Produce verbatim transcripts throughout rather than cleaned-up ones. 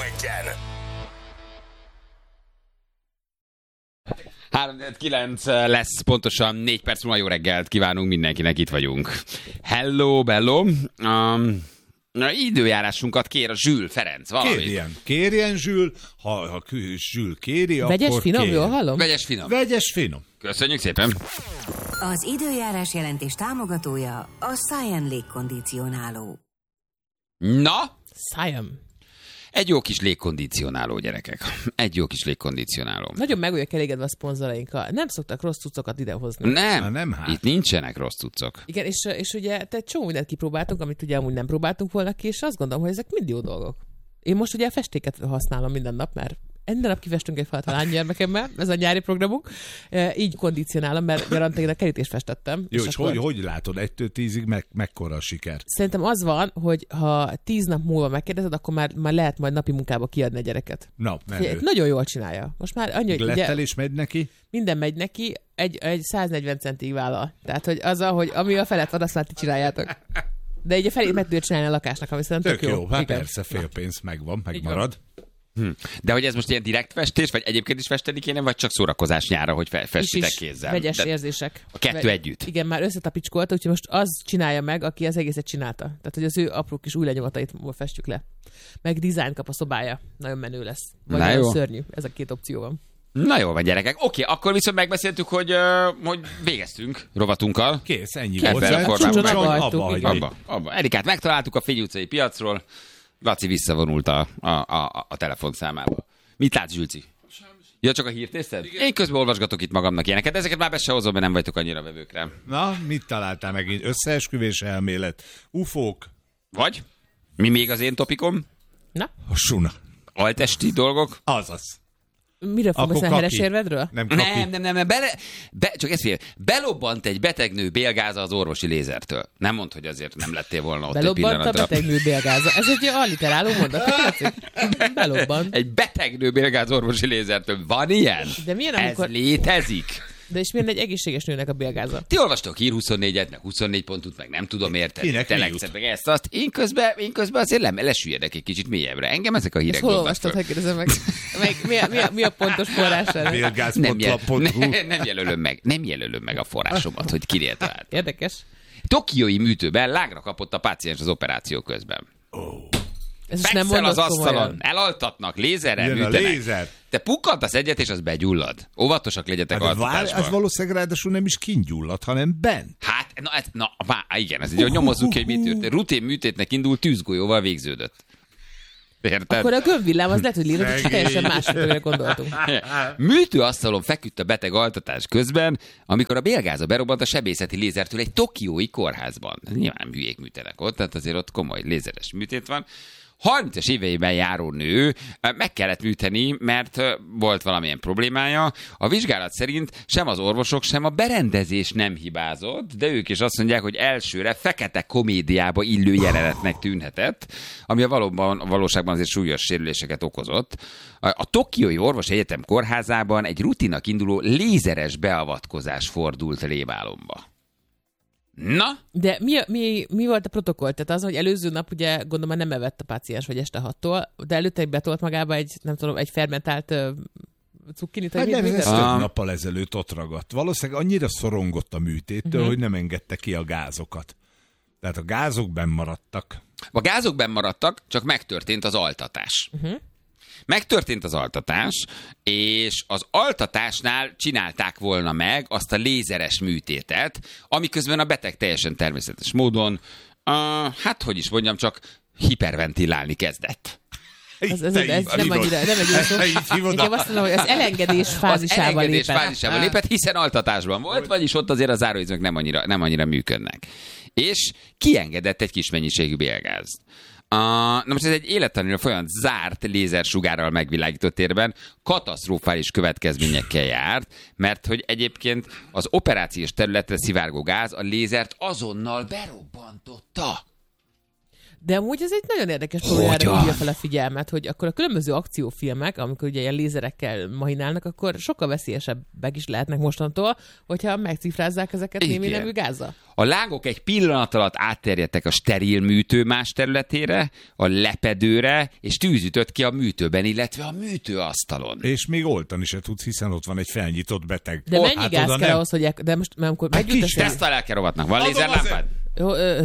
tizenegyen. három kilenc lesz, pontosan négy perc múlva. Jó reggelt kívánunk mindenkinek, itt vagyunk. Hello, bello. Um, időjárásunkat kér a Zsül Ferenc. Valami. Kérjen, kérjen Zsül, ha, ha Zsül kéri, Vegyes akkor finom, kérjen. jól hallom? Vegyes finom. Vegyes finom. Köszönjük szépen. Az időjárás jelentés támogatója a Science légkondicionáló. Na, Szájam. egy jó kis légkondicionáló, gyerekek. Egy jó kis légkondicionáló. Nagyon meg vagyok elégedve a szponzorainkkal. Nem szoktak rossz cuccokat idehozni. Nem, Na, nem hát. itt nincsenek rossz cuccok. Igen, és, és ugye te egy csomó mindent kipróbáltunk, amit ugye amúgy nem próbáltunk volna ki, és azt gondolom, hogy ezek mind jó dolgok. Én most ugye a festéket használom minden nap, mert minden nap kivestünk egy falat a lánygyermekemmel, ez a nyári programunk. E, így kondicionálom, mert garantáltan a kerítést festettem. Jó, és, és hogy, akkor... hogy látod, egytől tízig meg, mekkora a siker? Szerintem az van, hogy ha tíz nap múlva megkérdezed, akkor már, már lehet majd napi munkába kiadni a gyereket. Na, Figyelj, menő. nagyon jól csinálja. Most már annyi, hogy ugye, Lettelés megy neki? minden megy neki, egy, egy száznegyven centig vállal. Tehát, hogy az, hogy ami a felett van, azt már ti csináljátok. De így a felét meg tudja csinálni a lakásnak, ami szerintem Tök tök jó, jó. hát Igen. persze, félpénz megvan, megmarad. Hm. De hogy ez most ilyen direkt festés, vagy egyébként is festeni kéne, vagy csak szórakozás nyára, hogy fe- festitek Is is kézzel? vegyes De érzések. a kettő Vegy- együtt. Igen, már összetapicskolta, úgyhogy most az csinálja meg, aki az egészet csinálta. Tehát, hogy az ő apró kis új lenyomatait festjük le. Meg dizájn kap a szobája. Nagyon menő lesz. Vagy Na nagyon jó. szörnyű. Ez a két opció van. Na jó van, gyerekek. Oké, akkor viszont megbeszéltük, hogy, uh, hogy végeztünk rovatunkkal. Kész, ennyi Kedvel volt. a formában. Csúcson Abba abba hagytuk, hagyni. Abba, abba. Erikát megtaláltuk a Fény utcai piacról. Laci visszavonult a, a, a, a telefonszámába. Mit látsz, Zsülci? Ja, csak a hírt nézted? Én közben olvasgatok itt magamnak ilyeneket, ezeket már be se hozom, mert nem vagytok annyira vevőkre. Na, mit találtál megint? Összeesküvés elmélet? Ufók? Vagy? Mi még az én topikom? Na, A suna. Altesti dolgok? Azaz. miről fogsz Akkor beszélni, a kaki. heres érvedről? Nem kapi. Nem, nem, nem, nem. Bele, be, csak ezt figyelj, belobbant egy betegnő bélgáza az orvosi lézertől. Nem mondd, hogy azért nem lettél volna ott egy Belobbant a pillanatra. betegnő bélgáza. Ez egy alliteráló mondat. Belobbant. Egy betegnő bélgáz orvosi lézertől. Van ilyen? De milyen, Ez amikor... létezik? De és milyen egy egészséges nőnek a bélgáza? Ti olvastok hír huszonnégyet, meg huszonnégy pontot, meg nem tudom érteni. Kinek mi Telexet, jut? meg ezt, azt. Én közben, én közben azért lem, lesüllyedek egy kicsit mélyebbre. Engem ezek a hírek Ezt hol dobnak olvastad, föl. ha kérdezem meg? meg mi, a, mi, a, mi a pontos forrás erre? Bélgáz Nem, pont jel, lap pont hu. ne, nem jelölöm meg, nem jelölöm meg a forrásomat, hogy kinél talált. Érdekes. Tokiói műtőben lágra kapott a páciens az operáció közben. Ez is nem Fekszel mondod az asztalon, komolyan. elaltatnak, lézerrel Jön a műtenek. lézer. Te pukkantasz egyet, és az begyullad. Óvatosak legyetek Hát, vár, altatásban. az valószínűleg ráadásul nem is kingyullad, hanem bent. Hát, na, ez, na vá, igen, ez egy nyomozzuk ki, hogy mit történt. Rutén műtétnek indult, tűzgolyóval végződött. Érted? Akkor a gömbvillám az lehet, hogy lírod, és Szegény. teljesen másokra gondoltunk. Műtőasztalon feküdt a beteg altatás közben, amikor a bélgáza berobbant a sebészeti lézertől egy tokiói kórházban. Nyilván hülyék műtenek ott, tehát azért ott komoly lézeres műtét van. harmincas éveiben járó nő meg kellett műteni, mert volt valamilyen problémája. A vizsgálat szerint sem az orvosok, sem a berendezés nem hibázott, de ők is azt mondják, hogy elsőre fekete komédiába illő jelenetnek tűnhetett, ami a valóban, a valóságban azért súlyos sérüléseket okozott. A, a Tokiói Orvos Egyetem kórházában egy rutinak induló lézeres beavatkozás fordult rémálomba. Na? De mi, mi, mi volt a protokoll? Tehát az, hogy előző nap ugye gondolom nem evett a páciens, vagy este hattól, de előtte betolt magába egy, nem tudom, egy fermentált uh, cukkinit, Hát vagy nem, mit, ez mit? több Ah. nappal ezelőtt ott ragadt. Valószínűleg annyira szorongott a műtéttől, Mhm. uh-huh. hogy nem engedte ki a gázokat. Tehát a gázok benn maradtak. A gázok benn maradtak, csak megtörtént az altatás. Uh-huh. Megtörtént az altatás, és az altatásnál csinálták volna meg azt a lézeres műtétet, amiközben a beteg teljesen természetes módon, uh, hát hogy is mondjam, csak hiperventilálni kezdett. Ez, ez, Te ez így nem hívod. annyira, nem egy jó szó. Te így hívod. Inkább azt mondom, hogy az elengedés fázisával az elengedés lépett. fázisával lépett, hiszen altatásban volt, vagyis ott azért a záróizmok nem annyira, nem annyira működnek. És kiengedett egy kis mennyiségű bélgázt. Uh, na most ez egy élettanulra folyamat zárt lézersugárral megvilágított térben katasztrofális következményekkel járt, mert hogy egyébként az operációs területre szivárgó gáz a lézert azonnal berobbantotta. De amúgy ez egy nagyon érdekes problémára hívja fel a figyelmet, hogy akkor a különböző akciófilmek, amikor ugye ilyen lézerekkel mahinálnak, akkor sokkal veszélyesebbek is lehetnek mostantól, hogyha megcifrázzák ezeket némi nevű gázzal. A lángok egy pillanat alatt átterjedtek a steril műtő más területére, a lepedőre, és tűz ütött ki a műtőben, illetve a műtőasztalon. És még oltani se tudsz, hiszen ott van egy felnyitott beteg. De mennyi hát gáz kell nem... ahhoz, hogy... El... De most, mert amikor meggyújtasz... Tesztel el kell rovatnak. Van lézerlámpád? Jó, ö...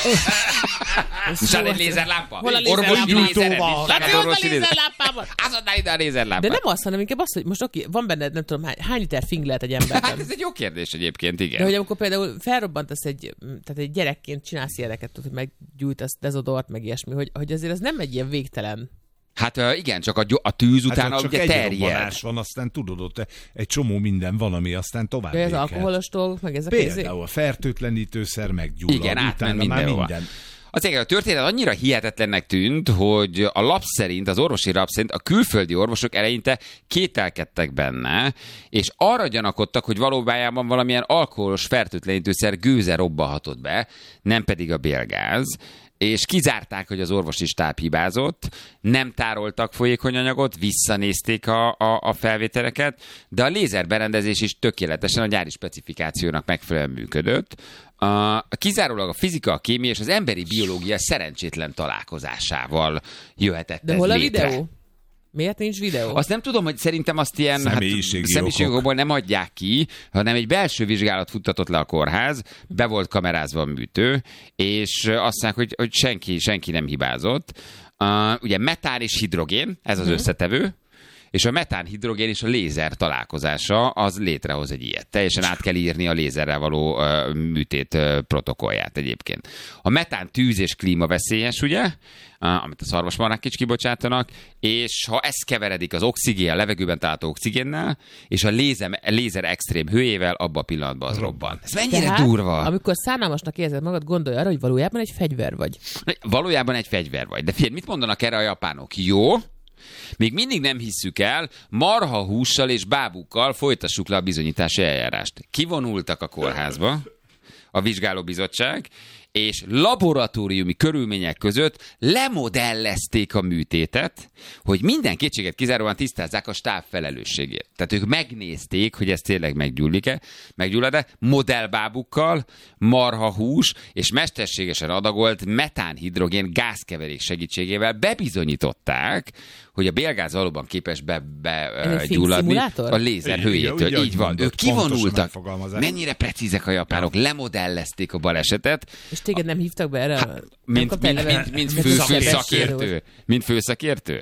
Nincs egy lézerlámpa? Hol a lézerlámpa? Orvosi lézerlámpában. Azonnal ide a lézerlámpa. De nem azt, hanem inkább azt, hogy most oké, van benned, nem tudom, hány, hány liter fing lehet egy emberben. Hát ez egy jó kérdés egyébként, igen. De hogy amikor például felrobbantasz egy, tehát egy gyerekként csinálsz ilyeneket, hogy meggyújtasz dezodort, meg ilyesmi, hogy, hogy azért az nem egy ilyen végtelen. Hát igen, csak a, a tűz utána hát ugye terjed. Van, aztán tudod, ott egy csomó minden valami, aztán tovább. De ez alkoholos dolgok, meg ezek például a fertőtlenítőszer meggyullad. Igen, átment mindenhova. minden. Azért a történet annyira hihetetlennek tűnt, hogy a lap szerint, az orvosi lap szerint a külföldi orvosok eleinte kételkedtek benne, és arra gyanakodtak, hogy valójában valamilyen alkoholos fertőtlenítőszer gőze robbanhatott be, nem pedig a bélgáz, és kizárták, hogy az orvosi stáb hibázott, nem tároltak folyékony anyagot, visszanézték a, a, a felvételeket, de a lézerberendezés is tökéletesen a gyári specifikációnak megfelelően működött. A, kizárólag a fizika, a kémia és az emberi biológia szerencsétlen találkozásával jöhetett de ez hol a létre. Videó? Miért nincs videó? Azt nem tudom, hogy szerintem azt ilyen személyiségokból nem adják ki, hanem egy belső vizsgálat futtatott le a kórház, be volt kamerázva a műtő, és azt mondják, hogy, hogy senki, senki nem hibázott. Uh, ugye metán és hidrogén, ez az hmm. összetevő, és a metán-hidrogén és a lézer találkozása az létrehoz egy ilyet. Teljesen át kell írni a lézerrel való uh, műtét uh, protokollját egyébként. A metán tűz és klíma veszélyes, ugye? Uh, amit a szarvasmarhák is kibocsátanak, és ha ez keveredik az oxigén, a levegőben található oxigénnel, és a lézer, lézer extrém hőjével, abban a pillanatban az robban. Ez mennyire Tehát, durva? Amikor szánalmasnak érzed magad, gondolj arra, hogy valójában egy fegyver vagy. Valójában egy fegyver vagy. De figyelj, mit mondanak erre a japánok? Jó? Még mindig nem hisszük el, marha hússal és bábukkal folytassuk le a bizonyítási eljárást. Kivonultak a kórházba, a vizsgálóbizottság, és laboratóriumi körülmények között lemodellezték a műtétet, hogy minden kétséget kizáróan tisztázzák a stáb felelősségét. Tehát ők megnézték, hogy ez tényleg meggyullik-e, meggyullad-e, modellbábukkal, marhahús és mesterségesen adagolt metánhidrogén gázkeverék segítségével bebizonyították, hogy a bélgáz valóban képes begyulladni be, a lézer hőjétől. Így, így van. Ők kivonultak. Mennyire precízek a japánok. Lemodellezték a balesetet. És téged nem hívtak be erre? Hát, mint, mint, mint, mint fő, fő szakértő. Mint főszakértő.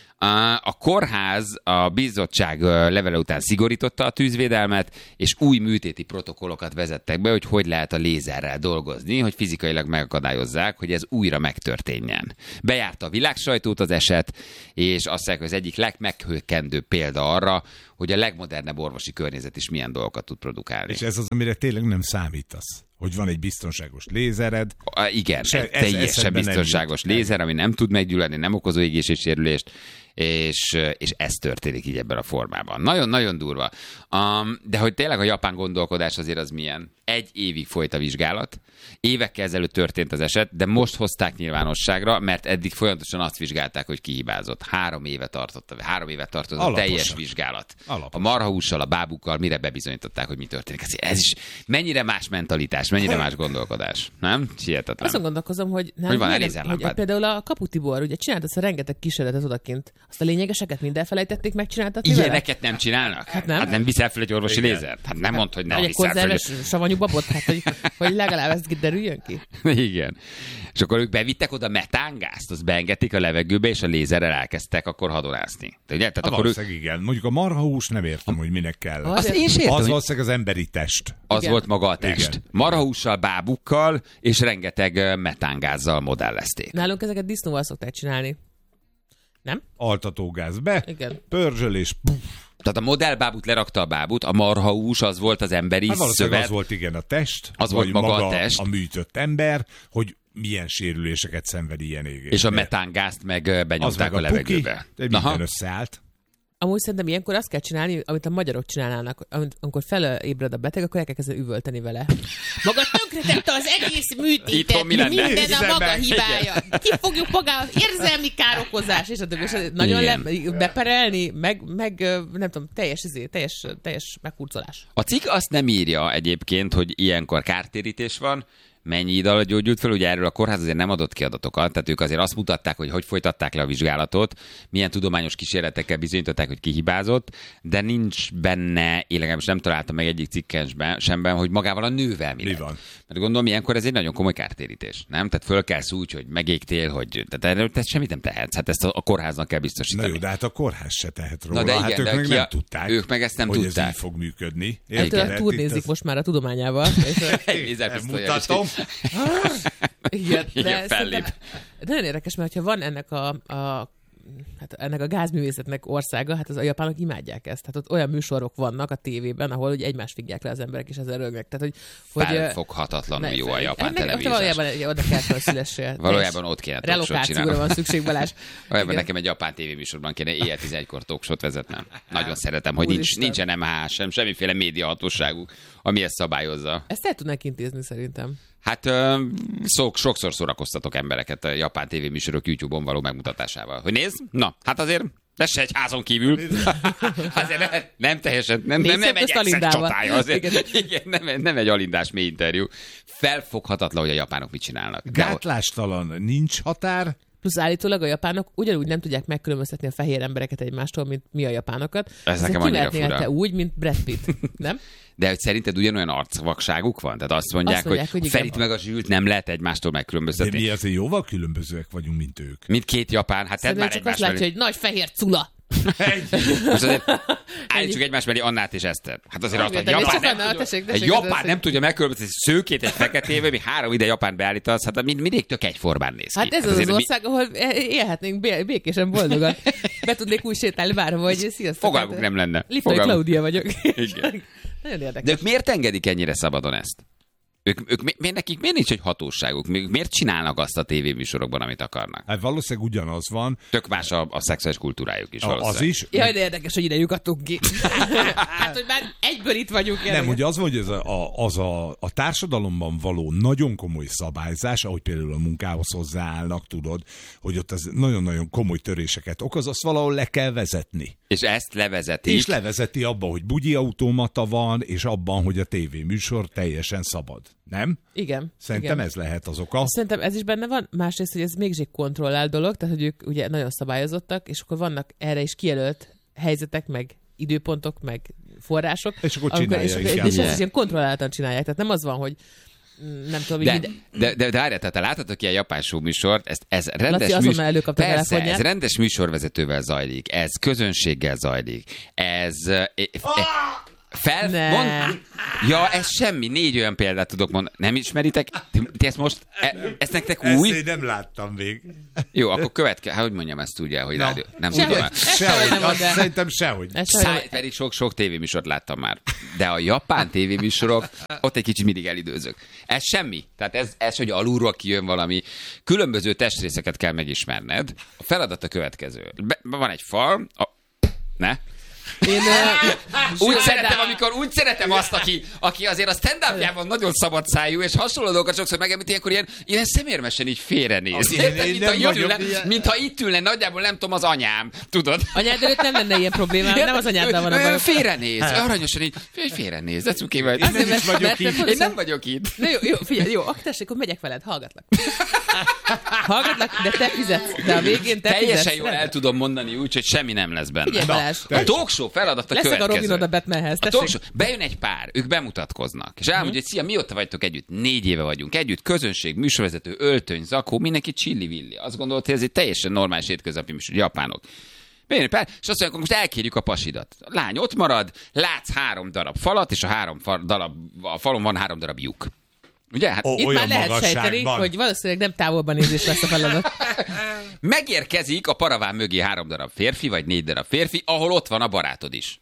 A kórház a bizottság levele után szigorította a tűzvédelmet, és új műtéti protokollokat vezettek be, hogy hogy lehet a lézerrel dolgozni, hogy fizikailag megakadályozzák, hogy ez újra megtörténjen. Bejárta a világsajtót az eset, és azt mondják, hogy az egyik legmeghökkentőbb példa arra, hogy a legmodernebb orvosi környezet is milyen dolgokat tud produkálni. És ez az, amire tényleg nem számítasz. Hogy van egy biztonságos lézered. A, igen, egy teljesen biztonságos lézer, ami nem tud meggyulladni, nem okozó égéssérülést, és, és ez történik így ebben a formában. Nagyon-nagyon durva. Um, de hogy tényleg a japán gondolkodás azért az milyen? Egy évig folyt a vizsgálat, évekkel ezelőtt történt az eset, de most hozták nyilvánosságra, mert eddig folyamatosan azt vizsgálták, hogy ki hibázott. Három éve tartott, három éve tartott a teljes vizsgálat. Alaposan. A marhahússal, a bábukkal, mire bebizonyították, hogy mi történik. Ez is mennyire más mentalitás, mennyire más gondolkodás. Nem? Hihetetlen. Azon gondolkozom, hogy, nem, hogy van milyen, hogy például a Kapu Tibor, ugye csinált azt a rengeteg kísérletet odakint. Azt a lényegeseket mind elfelejtették megcsináltatni vele? Ilyeneket nem csinálnak? Hát nem. Hát nem viszel fel egy orvosi lézert? Hát nem mondd, hogy nem viszel fel. Egy savanyú babot, hát hogy, hogy legalább ez derüljön ki. Igen. És akkor ők bevittek oda metángázt, azt beengedték a levegőbe, és a lézerrel elkezdtek akkor hadonászni. Ugye? Tehát akkor valószínűleg ők... igen. Mondjuk a marhahús nem értem, hogy minek kell. Azt én is értem, az valószínűleg az emberi test. Az igen. Volt maga a test. Igen. Marhahússal, bábukkal, és rengeteg metángázzal modellezték. Nálunk ezeket disznóval szokták csinálni. Nem? Altatógáz be, igen. Pörzsölés, puff. Tehát a modellbábút lerakta a bábút, a marhahús az volt az emberi hát szövet. Az volt igen a test, az volt maga, maga a test. A műtött ember, hogy milyen sérüléseket szenved ilyen égés. És a metángázt meg benyomták a, a levegőbe. De minden összeállt. Amúgy szerintem ilyenkor azt kell csinálni, amit a magyarok csinálnának, amit, amikor felébred a beteg, akkor el kell kezdeni üvölteni vele. Maga tönkretette az egész műtétet, minden a maga hibája. Ki fogjuk magához érzelmi károkozás, és a többi, és nagyon le, beperelni, meg, meg nem tudom, teljes, izé, teljes, teljes meghurcolás. A cikk azt nem írja egyébként, hogy ilyenkor kártérítés van, mennyi idő alatt gyógyult fel, ugye erről a kórház azért nem adott ki adatokat, tehát ők azért azt mutatták, hogy hogy folytatták le a vizsgálatot, milyen tudományos kísérletekkel bizonyították, hogy kihibázott, de nincs benne, én legalábbis nem találtam meg egyik cikkensben semben, hogy magával a nővel mi, mi van. Mert gondolom, ilyenkor ez egy nagyon komoly kártérítés, nem? Tehát fölkelsz úgy, hogy megégtél, hogy tehát erről te semmit nem tehetsz, hát ezt a, a kórháznak kell biztosítani. Na jó, de hát a kórház se tehet róla, Na de igen, hát ők de meg ki a, nem tudták, ők meg ezt nem hogy tudták. ez így fog működni. Ettől turnézik ez... most már a tudományával. Mutatom. Igen, Igen, fellép. Nagyon érdekes, mert ha van ennek a, a hát ennek a gázművészetnek országa, hát az a japánok imádják ezt. Hát ott olyan műsorok vannak a tévében, ahol ugye egymást figyelják le az emberek, és ezzel rögnek. Tehát, hogy, hogy felfoghatatlanul ne, jó a japán televíziós. Valójában oda kell, hogy szülessél. Valójában ott kéne talkshow csinálni. van szükség, Balázs. Valójában nekem egy japán tévéműsorban kéne éjjel tizenegykor talkshowt vezetnem. Nagyon szeretem, hogy nincs, nincsen em há sem, semmiféle médiahatóságuk, ami ezt szabályozza. Ezt el tudnánk intézni szerintem. Hát szok, sokszor szórakoztatok embereket a japán tévéműsorok YouTube-on való megmutatásával. Hogy nézd, na, hát azért ez se egy házon kívül. Azért nem teljesen, nem, nem, nem egy exet csatája. Azért, igen, nem, nem egy alindás mély interjú. Felfoghatatlan, hogy a japánok mit csinálnak. Gátlástalan, nincs határ. Plusz állítólag a japánok ugyanúgy nem tudják megkülönböztetni a fehér embereket egymástól, mint mi a japánokat. Ez nekem annyira fura. Úgy, mint Brad Pitt, nem? De hogy szerinted ugyanolyan arcvakságuk van? Tehát azt mondják, azt mondják hogy, hogy Ferit meg a Zsült nem lehet egymástól megkülönböztetni. De mi azért jóval különbözőek vagyunk, mint ők. Mint két japán, hát tedd már csak azt látja, hogy nagy fehér cula. Most azért állítsuk egymás mellé Annát és Esztert. Hát azért azt, hogy Japán nem, nem, tessék, tessék, egy Japán nem tudja megkülönböztetni szőkét egy feketével, mi három ide Japán beállítasz, hát mindig tök egyformán néz ki. Hát ez hát az az ország, mi... ahol élhetnénk békésen boldogan. Be tudnék úgy sétálni bárhova, hogy sziasztok. Fogalmuk nem lenne. Liptai Klaudia vagyok. Igen. Nagyon érdekes. De ők miért engedik ennyire szabadon ezt? Ők, ők mi, miért, nekik miért nincs egy hatóságuk? Miért csinálnak azt a tévéműsorokban, amit akarnak? Hát valószínűleg ugyanaz van. Tök más a, a szexuális kultúrájuk is. A, az is. Jaj, de érdekes, hogy ide lyukadtunk ki. Hát, hogy már egyből itt vagyunk. Nem, érdekes. Hogy az, hogy ez a, az a, a társadalomban való nagyon komoly szabályzás, ahogy például a munkához hozzáállnak, tudod, hogy ott az nagyon-nagyon komoly töréseket okoz, azt valahol le kell vezetni. És ezt levezeti. És levezeti abban, hogy bugyi automata van, és abban, hogy a tévéműsor teljesen szabad. Nem? Igen. Szerintem igen. ez lehet az oka. Szerintem ez is benne van. Másrészt, hogy ez mégis kontrollált dolog, tehát hogy ők ugye nagyon szabályozottak, és akkor vannak erre is kijelölt helyzetek, meg időpontok, meg források. És akkor csinálják. És, és, és ezt is ilyen kontrolláltan csinálják. Tehát nem az van, hogy nem tudom, de, minden... de, de, de várjál, tehát te láthatok ilyen japán show műsort, ez, ez rendes, Laci műsor... Persze, ez rendes műsorvezetővel zajlik, ez közönséggel zajlik, ez... E, e, fel... Mond... Ja, ez semmi, négy olyan példát tudok mondani. Nem ismeritek? Ti, ti ezt most... E, ezt nektek új? Ezt én nem láttam még. Jó, akkor következő... Hát, hogy mondjam ezt úgy el, hogy no. rádió... Nem Sehogy. tudom. Sehogy. Nem azt szerintem sehogy. Száj, pedig sok-sok tévéműsort láttam már. De a japán tévéműsorok, ott egy kicsit mindig elidőzök. Ez semmi. Tehát ez, ez hogy alulról kijön valami. Különböző testrészeket kell megismerned. A feladat a következő. Be, van egy fal... A... Ne? Én, uh, úgy szeretem, amikor úgy szeretem azt, aki, aki azért a stand-upjában nagyon szabad szájú, és hasonló dolgokat sokszor megemlít, ilyenkor ilyen, ilyen szemérmesen így félrenéz. Én, én mint, ha ülne, mint ha itt ülne, nagyjából nem tudom, az anyám. Tudod? Anyád előtt nem lenne ilyen problémám, nem az anyáddal van a bajom. Félrenéz, aranyosan így, félrenéz, de cukével. Én nem is vagyok itt. Én nem vagyok itt. Na jó, jó, figyelj, jó, akkor tessék, akkor megyek veled, hallgatlak. Hallgatlak, de te fizetsz, de a végén te Teljesen fizetsz. jól el tudom mondani úgy, hogy semmi nem lesz benne. Figyelj, a talk show feladat a Leszek következő. a Robin oda Batmanhez, tessék. Bejön egy pár, ők bemutatkoznak, és elmondja, hogy szia, mióta vagytok együtt? Négy éve vagyunk együtt, közönség, műsorvezető, öltöny, zakó, mindenki csilli-villi. Azt gondolod, hogy ez egy teljesen normális hétköznapi műsor, japánok. Bejön egy pár, és azt mondják, most elkérjük a pasidat. A lány ott marad, látsz három darab falat, és a három fal, darab, a falon van három darab lyuk. Ugye? Hát o, itt már lehet sejteni, hogy valószínűleg nem távolban nézés lesz a feladat. Megérkezik a paraván mögé három darab férfi, vagy négy darab férfi, ahol ott van a barátod is.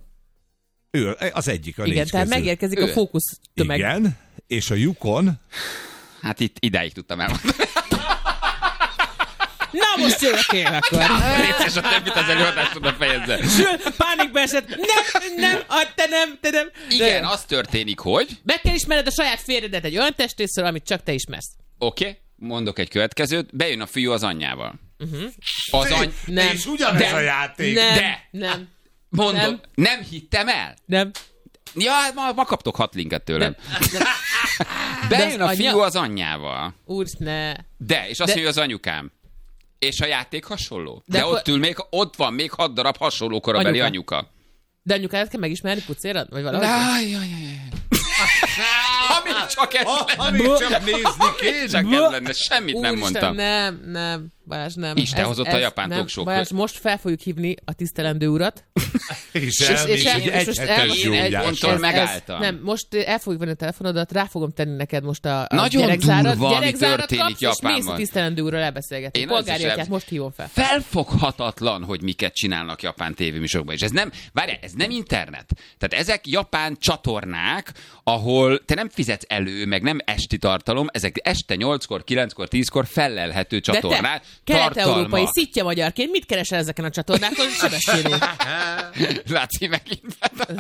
Ő az egyik a igen, négy tehát közül. megérkezik ő. a fókusz tömeg. Igen, és a lyukon... Hát itt idáig tudtam elmondani. Na most jövök én akkor. Részes a többit az előadásodra fejezze. Zsül, pánikba esett. Nem, nem, ah, te nem, te nem. Igen, De az történik, hogy... meg kell ismered a saját férjedet egy olyan testrészről, amit csak te ismersz. Oké, okay, mondok egy következőt. Bejön a fiú az anyjával. Uh-huh. Az any... Nem. És ugyanez De- a játék. Nem, De. nem, Mondom, nem. Nem. nem hittem el. nem. Ja, ma, ma kaptok hat linket tőlem. nem. Bejön De a az fiú anya- az anyjával. Úr, ne. De, és azt De- mondja, az anyukám. És a játék hasonló. De, De De akkor- ott ül még, ott van még hat darab hasonló korabeli Anyuka. anyuka. De anyukádat kell megismerni pucéran? Vagy valahogy? Jaj, jaj, jaj. Ha még csak ez Ha, ha lenne. még csak nézni kéne. Csak ez lenne, semmit nem Úristen, mondtam. Nem, nem, Balázs, nem. Isten hozott a japán nem. talkshow Balázs, most fel fogjuk hívni a tisztelendő urat. És és- elmész és- egy és most egyhetes elmondom, egy- gyógyásra. ponton ez- ez- megálltam. Nem, most el fogjuk venni a telefonodat, rá fogom tenni neked most a, a Nagyon gyerekzárat. durva, ami Gyerekzárat történik kapsz, és mész a Japánban. tisztelendő úrral elbeszélgetni. Én az Polgári is atyát el- most hívom fel. Felfoghatatlan, hogy miket csinálnak japán tévéműsorokban. És ez nem, várjál, ez nem internet. Tehát ezek japán csatornák, ahol te nem fizetsz elő, meg nem esti tartalom, ezek este nyolckor, kilenckor, tízkor fellelhető De csatornák. te, kelet-európai tartalmak. szitja magyarként mit keresel ezeken a csatornákon? Sebestyén úr? Laci megint.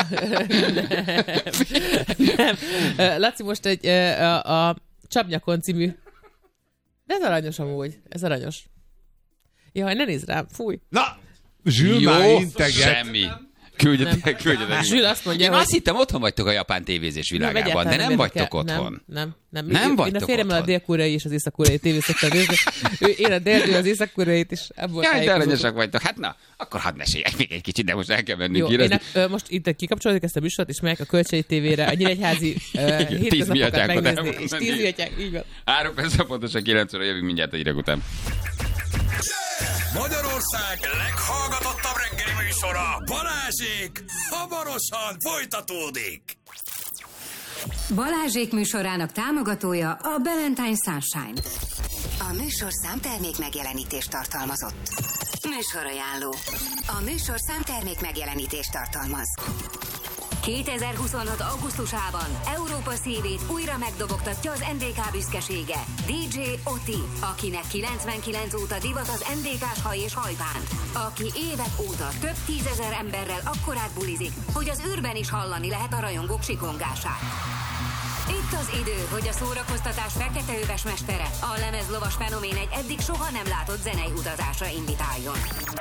Nem. Ö, Laci most egy ö, a, a Csapnyakon című. De ez aranyos amúgy. Ez aranyos. Jaj, ne nézd rám, fúj. Na, Zsül már Jó, integet. semmi. Küldjetek, küldjetek. Zsül azt mondja, Én hogy... azt hittem, otthon vagytok a japán tévézés világában, de nem vagytok otthon. Nem, nem. Nem Én vagytok a férjemmel a otthon. dél-koreai és az észak-koreai tévét szoktam nézni. Ő, én a dél az észak-koreait is ebből Jaj, de tájékozódom. aranyosak vagytok. Hát na, akkor hadd meséljek még egy kicsit, de most el kell mennünk Jó, én kírezni. a, ö, most itt kikapcsolódik ezt a műsort, és megyek a Kölcsei tévére a Nyíregyházi uh, tíz hétköznapokat miatyákot megnézni. És elmondani. tíz miatyák, így van. Három perc pontosan kilenc óra, jövünk mindjárt a hírek után. Magyarország leghallgatottabb reggeli műsora, Balázsék, hamarosan folytatódik. Balázsék műsorának támogatója a Ballantyne Sunshine. A műsor számtermék megjelenítést tartalmazott. Műsorajánló. A műsor számtermék megjelenítést tartalmaz. kétezer-huszonhat. augusztusában Európa szívét újra megdobogtatja az en dé ká büszkesége, dé dzsé Oti, akinek kilencvenkilenc óta divat az en dé ká-s haj és hajbánt, aki évek óta több tízezer emberrel akkorát bulizik, hogy az űrben is hallani lehet a rajongók sikongását. Itt az idő, hogy a szórakoztatás feketeöves mestere, a lemezlovas fenomén egy eddig soha nem látott zenei utazásra invitáljon.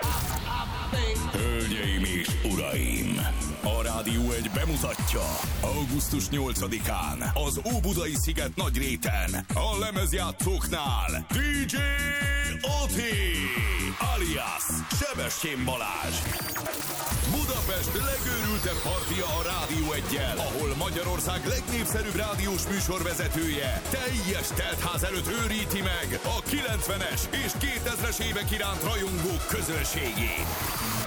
Hölgyeim és uraim! A Rádió egy bemutatja augusztus nyolcadikán az Óbudai sziget Nagyréten a lemezjátszóknál dé dzsé Oti alias Sebestyén Balázs. Budapest legőrültebb partia a Rádió egyel, ahol Magyarország legnépszerűbb rádiós műsorvezetője teljes teltház előtt őríti meg a kilencvenes és kétezres évek iránt rajongók közönségét.